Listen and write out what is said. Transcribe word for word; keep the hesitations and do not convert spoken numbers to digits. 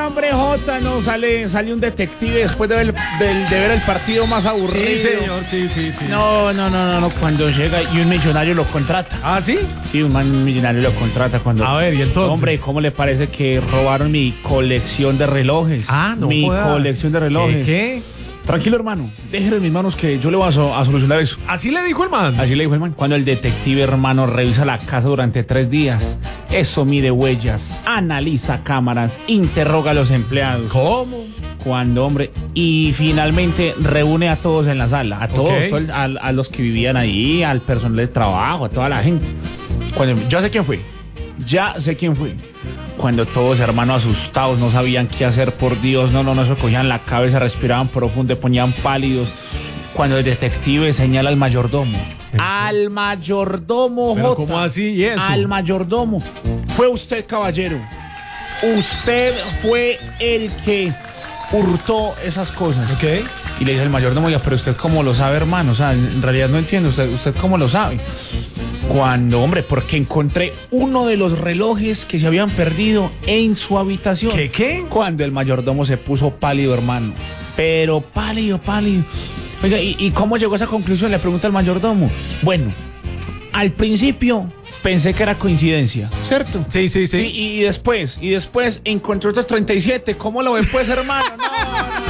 hombre, Jota, no, sale, sale un detective después de ver, del- de ver el partido más aburrido. Sí, señor, sí, sí, sí. No, no, no, no, no, cuando llega y un millonario lo contrata. ¿Ah, sí? Sí, un man millonario lo contrata cuando... A ver, ¿y entonces? Hombre, ¿cómo le parece que robaron mi colección de relojes? Ah, no Mi jodas. colección de relojes. ¿Qué? qué? Tranquilo, hermano, déjelo en mis manos que yo le voy a, so- a solucionar eso. ¿Así le dijo el man? Así le dijo el man. Cuando el detective, hermano, revisa la casa durante tres días, eso mide huellas, analiza cámaras, interroga a los empleados. ¿Cómo? Cuando, hombre, y finalmente reúne a todos en la sala, a todos, Ok. todo el- a, a los que vivían ahí, al personal de trabajo, a toda la gente. Cuando, yo sé quién fue, ya sé quién fue. Cuando todos, hermanos, asustados, no sabían qué hacer, por Dios, no, no, no, se cogían la cabeza, respiraban profundo, ponían pálidos. Cuando el detective señala al mayordomo. Al mayordomo, ¿Pero Jota. cómo así y eso? Al mayordomo. Fue usted, caballero. Usted fue el que hurtó esas cosas. Ok. Y le dice el mayordomo, ya, pero usted cómo lo sabe, hermano. O sea, en realidad no entiendo. ¿Usted, usted cómo lo sabe? Cuando, hombre, porque encontré uno de los relojes que se habían perdido en su habitación. ¿Qué, qué? Cuando el mayordomo se puso pálido, hermano. Pero pálido, pálido. Oiga, ¿y, y cómo llegó a esa conclusión? Le pregunta el mayordomo. Bueno, al principio pensé que era coincidencia, ¿cierto? Sí, sí, sí. Y, y después, y después encontré otros treinta y siete. ¿Cómo lo ven, pues, hermano? No, no.